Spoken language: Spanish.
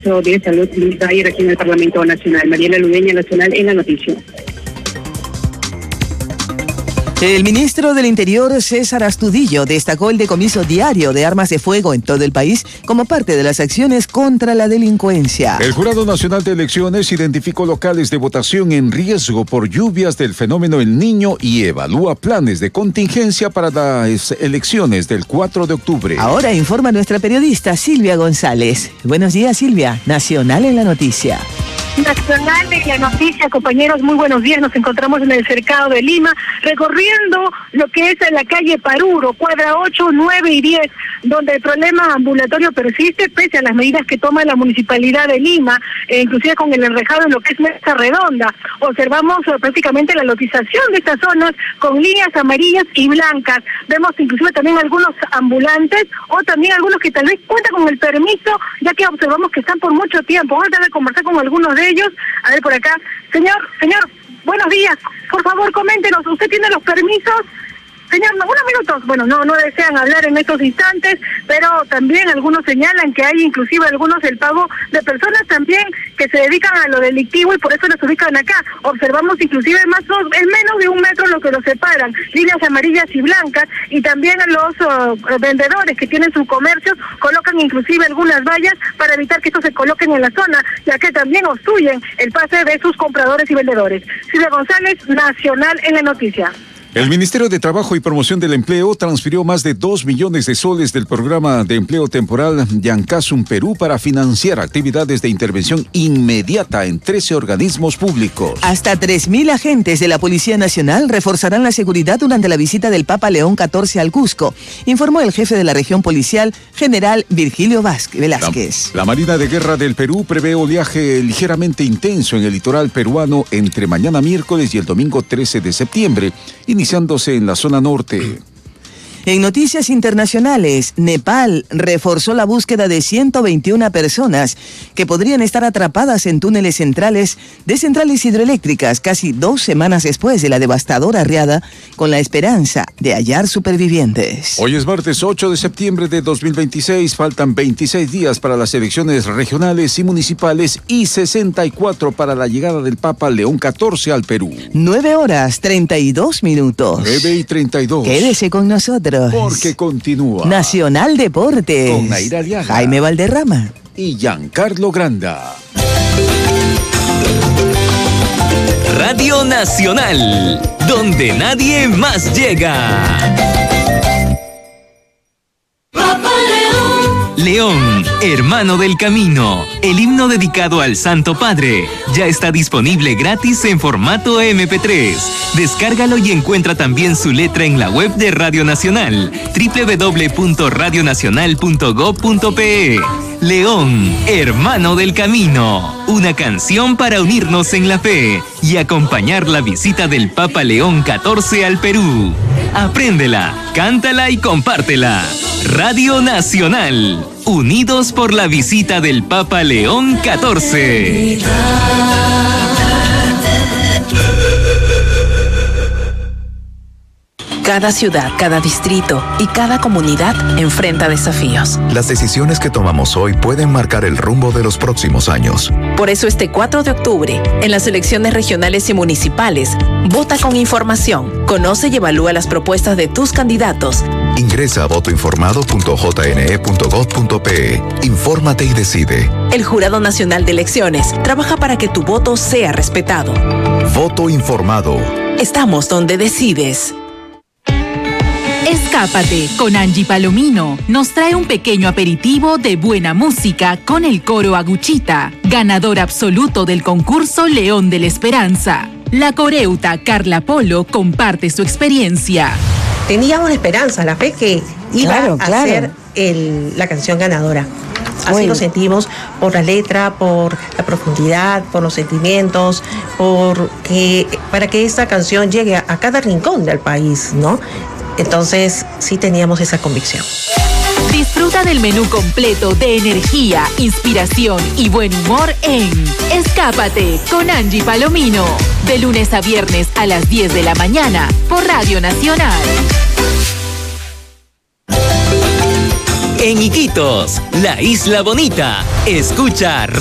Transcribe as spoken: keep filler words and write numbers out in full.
de Salud Ayer aquí en el Parlamento Nacional. Mariela Ludeña, Nacional, en la noticia. El ministro del Interior, César Astudillo, destacó el decomiso diario de armas de fuego en todo el país como parte de las acciones contra la delincuencia. El Jurado Nacional de Elecciones identificó locales de votación en riesgo por lluvias del fenómeno El Niño y evalúa planes de contingencia para las elecciones del cuatro de octubre. Ahora informa nuestra periodista Silvia González. Buenos días, Silvia. Nacional en la noticia. Nacional de la noticia, compañeros, muy buenos días. Nos encontramos en el cercado de Lima, recorriendo lo que es la calle Paruro, cuadra ocho, nueve y diez, donde el problema ambulatorio persiste pese a las medidas que toma la Municipalidad de Lima, eh, inclusive con el enrejado en lo que es Mesa Redonda. Observamos eh, prácticamente la lotización de estas zonas con líneas amarillas y blancas. Vemos inclusive también algunos ambulantes o también algunos que tal vez cuentan con el permiso, ya que observamos que están por mucho tiempo. Vamos a tratar de conversar con algunos de ellos. A ver por acá. Señor, señor, buenos días. Por favor, coméntenos, ¿usted tiene los permisos? Señor, unos minutos. Bueno, no no desean hablar en estos instantes, pero también algunos señalan que hay inclusive algunos el pago de personas también que se dedican a lo delictivo y por eso los ubican acá. Observamos inclusive más o es menos de un metro lo que los separan, líneas amarillas y blancas, y también los uh, vendedores que tienen sus comercios colocan inclusive algunas vallas para evitar que estos se coloquen en la zona, ya que también obstruyen el pase de sus compradores y vendedores. Silvia González, Nacional en la noticia. El Ministerio de Trabajo y Promoción del Empleo transfirió más de dos millones de soles del programa de empleo temporal Yancasum Perú para financiar actividades de intervención inmediata en trece organismos públicos. Hasta tres mil agentes de la Policía Nacional reforzarán la seguridad durante la visita del Papa León catorce al Cusco, informó el jefe de la región policial, general Virgilio Velázquez. La, la Marina de Guerra del Perú prevé oleaje ligeramente intenso en el litoral peruano entre mañana miércoles y el domingo trece de septiembre, iniciándose en la zona norte. En noticias internacionales, Nepal reforzó la búsqueda de ciento veintiuna personas que podrían estar atrapadas en túneles centrales de centrales hidroeléctricas casi dos semanas después de la devastadora riada, con la esperanza de hallar supervivientes. Hoy es martes ocho de septiembre de dos mil veintiséis, faltan veintiséis días para las elecciones regionales y municipales y sesenta y cuatro para la llegada del Papa León catorce al Perú. nueve horas treinta y dos minutos. nueve y treinta y dos. Quédese con nosotros. Porque continúa Nacional Deportes con Naira Aliaga, Jaime Valderrama y Giancarlo Granda. Radio Nacional, donde nadie más llega. León, hermano del camino, el himno dedicado al Santo Padre, ya está disponible gratis en formato eme pe tres. Descárgalo y encuentra también su letra en la web de Radio Nacional, doble u doble u doble u punto radio nacional punto gob punto pe. León, hermano del camino, una canción para unirnos en la fe y acompañar la visita del Papa León catorce al Perú. Apréndela, cántala y compártela. Radio Nacional, unidos por la visita del Papa León catorce. Cada ciudad, cada distrito y cada comunidad enfrenta desafíos. Las decisiones que tomamos hoy pueden marcar el rumbo de los próximos años. Por eso este cuatro de octubre, en las elecciones regionales y municipales, vota con información, conoce y evalúa las propuestas de tus candidatos. Ingresa a voto informado punto j n e punto gob punto pe. Infórmate y decide. El Jurado Nacional de Elecciones trabaja para que tu voto sea respetado. Voto informado. Estamos donde decides. Escápate con Angie Palomino. Nos trae un pequeño aperitivo de buena música con el coro Aguchita, ganador absoluto del concurso León de la Esperanza. La coreuta Carla Polo comparte su experiencia. Teníamos la esperanza, la fe que iba claro, a claro. ser el, la canción ganadora. Así Bueno. lo sentimos por la letra, por la profundidad, por los sentimientos, por que, para que esta canción llegue a, a cada rincón del país, ¿no? Entonces, sí teníamos esa convicción. Disfruta del menú completo de energía, inspiración y buen humor en Escápate con Angie Palomino. De lunes a viernes a las diez de la mañana por Radio Nacional. En Iquitos, la isla bonita, escucha